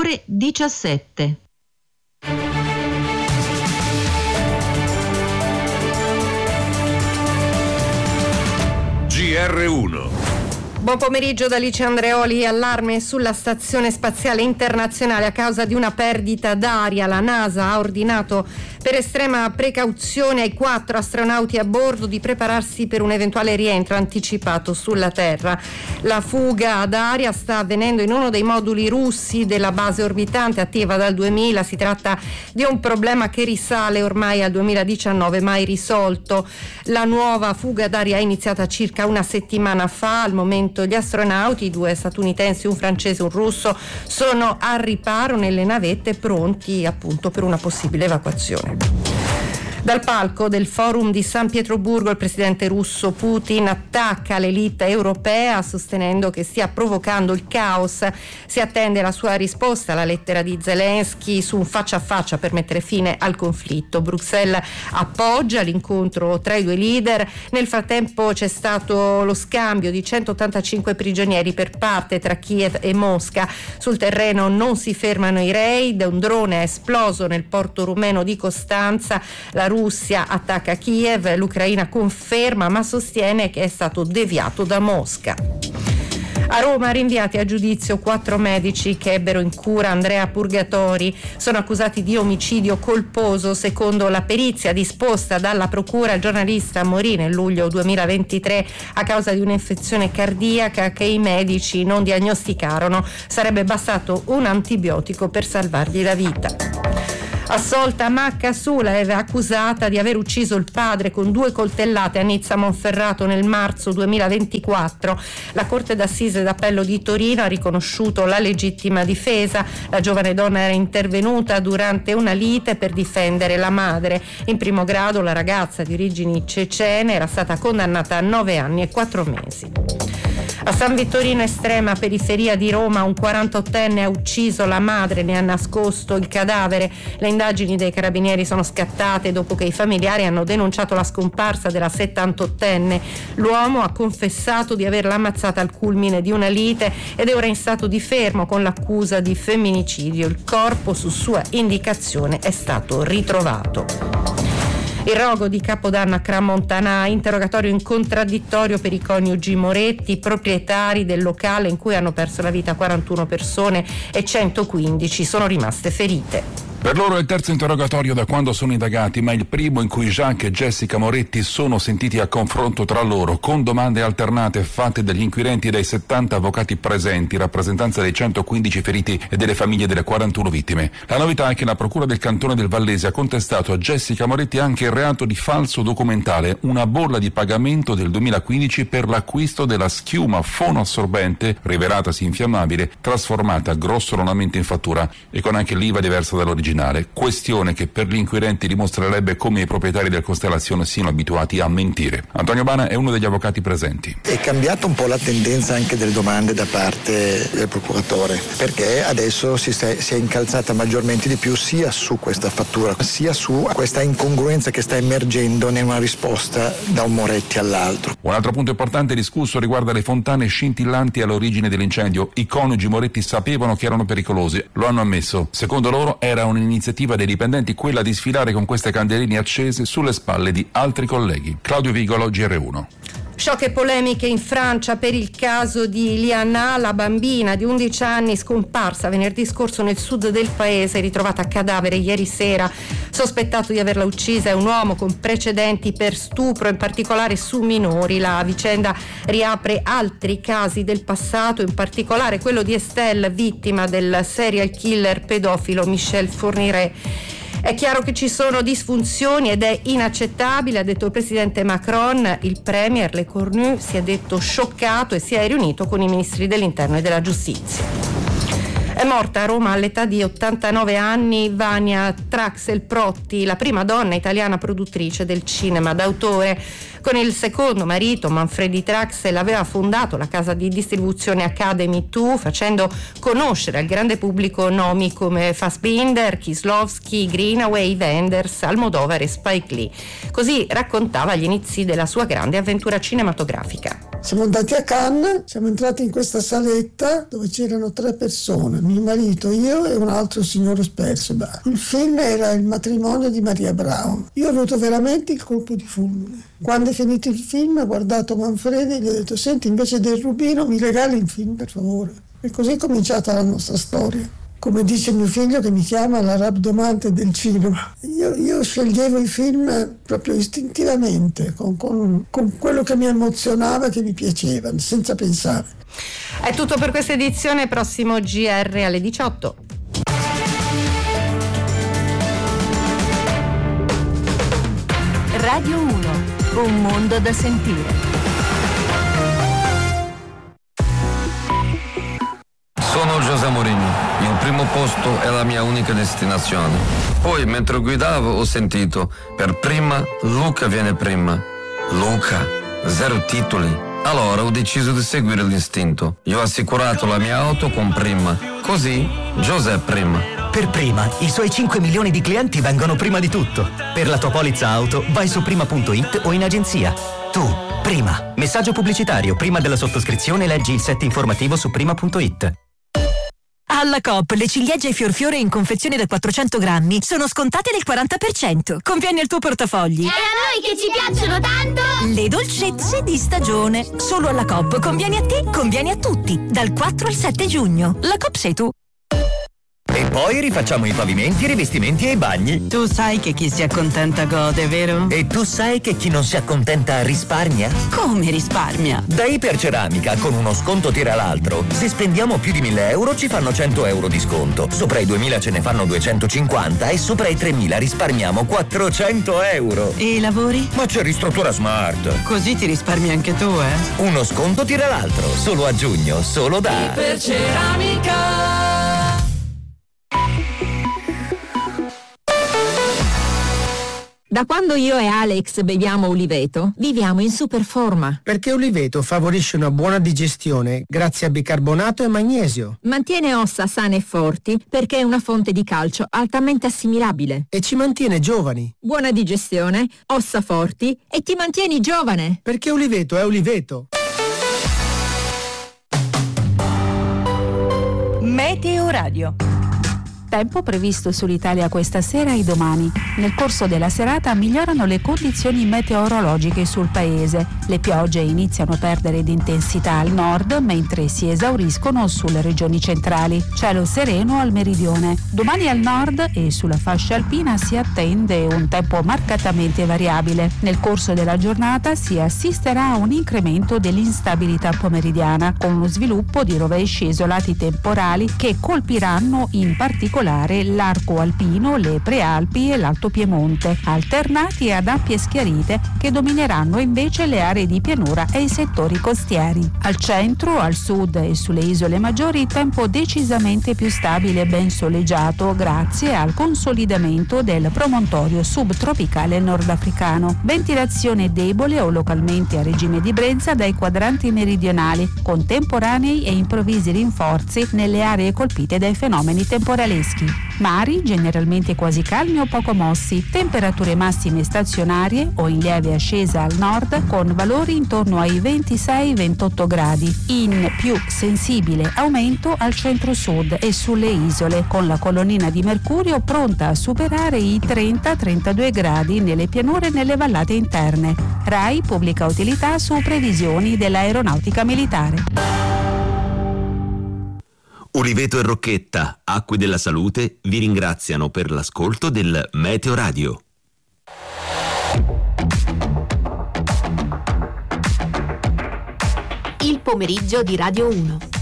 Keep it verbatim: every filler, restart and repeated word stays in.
ore diciassette. G R uno. Buon pomeriggio da Alice Andreoli. Allarme sulla Stazione Spaziale Internazionale a causa di una perdita d'aria. La NASA ha ordinato per estrema precauzione ai quattro astronauti a bordo di prepararsi per un eventuale rientro anticipato sulla Terra. La fuga d'aria sta avvenendo in uno dei moduli russi della base orbitante attiva dal duemila. Si tratta di un problema che risale ormai al duemiladiciannove, mai risolto. La nuova fuga d'aria è iniziata circa una settimana fa. Al momento gli astronauti, due statunitensi, un francese e un russo, sono al riparo nelle navette, pronti appunto per una possibile evacuazione. Dal palco del forum di San Pietroburgo il presidente russo Putin attacca l'elite europea sostenendo che stia provocando il caos. Si attende la sua risposta alla lettera di Zelensky su un faccia a faccia per mettere fine al conflitto. Bruxelles appoggia l'incontro tra i due leader. Nel frattempo c'è stato lo scambio di centottantacinque prigionieri per parte tra Kiev e Mosca. Sul terreno non si fermano i raid. Un drone è esploso nel porto rumeno di Costanza. La Russia attacca Kiev, l'Ucraina conferma ma sostiene che è stato deviato da Mosca. A Roma rinviati a giudizio quattro medici che ebbero in cura Andrea Purgatori. Sono accusati di omicidio colposo. Secondo la perizia disposta dalla procura, il giornalista morì nel luglio duemilaventitré a causa di un'infezione cardiaca che i medici non diagnosticarono. Sarebbe bastato un antibiotico per salvargli la vita. Assolta Macca Sula è accusata di aver ucciso il padre con due coltellate a Nizza Monferrato nel marzo duemilaventiquattro. La Corte d'Assise d'Appello di Torino ha riconosciuto la legittima difesa. La giovane donna era intervenuta durante una lite per difendere la madre. In primo grado la ragazza di origini cecene era stata condannata a nove anni e quattro mesi. A San Vittorino Estrema, periferia di Roma, un quarantottenne ha ucciso la madre, ne ha nascosto il cadavere. Le indagini dei carabinieri sono scattate dopo che i familiari hanno denunciato la scomparsa della settantottenne. L'uomo ha confessato di averla ammazzata al culmine di una lite ed è ora in stato di fermo con l'accusa di femminicidio. Il corpo, su sua indicazione, è stato ritrovato. Il rogo di Capodanno a Crans-Montana, interrogatorio in contraddittorio per i coniugi Moretti, proprietari del locale in cui hanno perso la vita quarantuno persone e centoquindici sono rimaste ferite. Per loro è il terzo interrogatorio da quando sono indagati, ma il primo in cui Jacques e Jessica Moretti sono sentiti a confronto tra loro, con domande alternate fatte dagli inquirenti e dai settanta avvocati presenti, rappresentanza dei centoquindici feriti e delle famiglie delle quarantuno vittime. La novità è che la Procura del Cantone del Vallese ha contestato a Jessica Moretti anche il reato di falso documentale, una bolla di pagamento del duemilaquindici per l'acquisto della schiuma fonoassorbente, rivelatasi infiammabile, trasformata grossolanamente in fattura e con anche l'I V A diversa dall'originale. Questione che per gli inquirenti dimostrerebbe come i proprietari del Costellazione siano abituati a mentire. Antonio Bana è uno degli avvocati presenti. È cambiata un po' la tendenza anche delle domande da parte del procuratore, perché adesso si, sta, si è incalzata maggiormente di più sia su questa fattura sia su questa incongruenza che sta emergendo in una risposta da un Moretti all'altro. Un altro punto importante discusso riguarda le fontane scintillanti all'origine dell'incendio. I coniugi Moretti sapevano che erano pericolose, lo hanno ammesso. Secondo loro era un iniziativa dei dipendenti quella di sfilare con queste candeline accese sulle spalle di altri colleghi. Claudio Vigolo, G R uno. Shock e polemiche in Francia per il caso di Liana, la bambina di undici anni scomparsa venerdì scorso nel sud del paese, ritrovata a cadavere ieri sera. Sospettato di averla uccisa è un uomo con precedenti per stupro, in particolare su minori. La vicenda riapre altri casi del passato, in particolare quello di Estelle, vittima del serial killer pedofilo Michel Fourniret. È chiaro che ci sono disfunzioni ed è inaccettabile, ha detto il presidente Macron. Il premier Le Cornu si è detto scioccato e si è riunito con i ministri dell'interno e della giustizia. È morta a Roma all'età di ottantanove anni Vania Traxel-Protti, la prima donna italiana produttrice del cinema d'autore. Con il secondo marito, Manfredi Traxel, aveva fondato la casa di distribuzione Academy due, facendo conoscere al grande pubblico nomi come Fassbinder, Kieslowski, Greenaway, Wenders, Almodovar e Spike Lee. Così raccontava gli inizi della sua grande avventura cinematografica. Siamo andati a Cannes, siamo entrati in questa saletta dove c'erano tre persone, mio marito, io e un altro signore Spersebar. Il film era Il matrimonio di Maria Braun. Io ho avuto veramente il colpo di fulmine. Quando è finito il film ho guardato Manfredi e gli ho detto: senti, invece del Rubino mi regali il film, per favore. E così è cominciata la nostra storia. Come dice mio figlio, che mi chiama la rabdomante del cinema. Io, io sceglievo i film proprio istintivamente, con, con, con quello che mi emozionava, che mi piaceva, senza pensare. È tutto per questa edizione, prossimo G R alle diciotto. Radio uno, un mondo da sentire. Sono José Mourinho, il primo posto è la mia unica destinazione. Poi, mentre guidavo, ho sentito, per prima, Luca viene prima. Luca, zero titoli. Allora ho deciso di seguire l'istinto. Io ho assicurato la mia auto con Prima. Così, José prima. Per Prima, i suoi cinque milioni di clienti vengono prima di tutto. Per la tua polizza auto, vai su prima punto it o in agenzia. Tu, Prima. Messaggio pubblicitario. Prima della sottoscrizione leggi il set informativo su prima punto it. Alla Coop le ciliegie fior fiore in confezione da quattrocento grammi sono scontate del quaranta per cento. Conviene al tuo portafogli. E a noi che ci piacciono tanto! Le dolcezze di stagione. Solo alla Coop. Conviene a te, conviene a tutti. Dal quattro al sette giugno. La Coop sei tu. E poi rifacciamo i pavimenti, i rivestimenti e i bagni. Tu sai che chi si accontenta gode, vero? E tu sai che chi non si accontenta risparmia? Come risparmia? Da Iperceramica, con uno sconto tira l'altro. Se spendiamo più di mille euro ci fanno cento euro di sconto. Sopra i duemila ce ne fanno duecentocinquanta e sopra i tremila risparmiamo quattrocento euro. E i lavori? Ma c'è Ristruttura Smart. Così ti risparmi anche tu, eh? Uno sconto tira l'altro. Solo a giugno, solo da Iperceramica. Da quando io e Alex beviamo Uliveto, viviamo in super forma. Perché Uliveto favorisce una buona digestione grazie a bicarbonato e magnesio. Mantiene ossa sane e forti perché è una fonte di calcio altamente assimilabile. E ci mantiene giovani. Buona digestione, ossa forti e ti mantieni giovane. Perché Uliveto è Uliveto. Meteo Radio. Tempo previsto sull'Italia questa sera e domani. Nel corso della serata migliorano le condizioni meteorologiche sul paese. Le piogge iniziano a perdere d'intensità al nord, mentre si esauriscono sulle regioni centrali. Cielo sereno al meridione. Domani al nord e sulla fascia alpina si attende un tempo marcatamente variabile. Nel corso della giornata si assisterà a un incremento dell'instabilità pomeridiana, con lo sviluppo di rovesci isolati temporali che colpiranno in particolare l'arco alpino, le prealpi e l'Alto Piemonte, alternati ad ampie schiarite che domineranno invece le aree di pianura e i settori costieri. Al centro, al sud e sulle isole maggiori tempo decisamente più stabile e ben soleggiato grazie al consolidamento del promontorio subtropicale nordafricano. Ventilazione debole o localmente a regime di brezza dai quadranti meridionali, con temporanei e improvvisi rinforzi nelle aree colpite dai fenomeni temporaleschi. Mari generalmente quasi calmi o poco mossi, temperature massime stazionarie o in lieve ascesa al nord con valori intorno ai ventisei ventotto gradi, in più sensibile aumento al centro-sud e sulle isole, con la colonnina di mercurio pronta a superare i trenta trentadue gradi nelle pianure e nelle vallate interne. RAI pubblica utilità su previsioni dell'aeronautica militare. Uliveto e Rocchetta, Acque della Salute, vi ringraziano per l'ascolto del Meteo Radio. Il pomeriggio di Radio uno.